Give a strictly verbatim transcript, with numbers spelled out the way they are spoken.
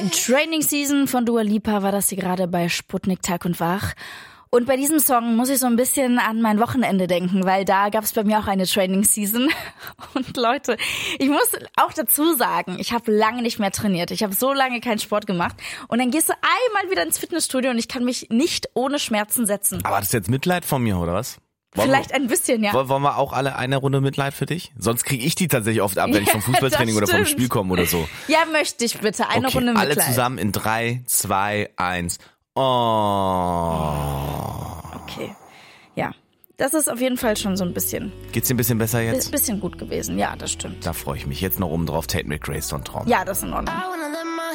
Training Season von Dua Lipa war das hier gerade bei Sputnik Tag und Wach. Und bei diesem Song muss ich so ein bisschen an mein Wochenende denken, weil da gab es bei mir auch eine Training Season. Und Leute, ich muss auch dazu sagen, ich habe lange nicht mehr trainiert. Ich habe so lange keinen Sport gemacht. Und dann gehst du einmal wieder ins Fitnessstudio und ich kann mich nicht ohne Schmerzen setzen. Aber das ist jetzt Mitleid von mir, oder was? Wollen Vielleicht wir, ein bisschen, ja. Wollen wir auch alle eine Runde Mitleid für dich? Sonst kriege ich die tatsächlich oft ab, wenn ich vom Fußballtraining ja, oder vom Spiel komme oder so. Ja, möchte ich bitte. Eine okay, Runde Mitleid. alle zusammen in drei, zwei, eins. Oh. Okay. Ja. Das ist auf jeden Fall schon so ein bisschen. Geht's dir ein bisschen besser jetzt? Bisschen gut gewesen. Ja, das stimmt. Da freue ich mich. Jetzt noch oben drauf Tate McRae, so ein Traum. Ja, das ist in Ordnung.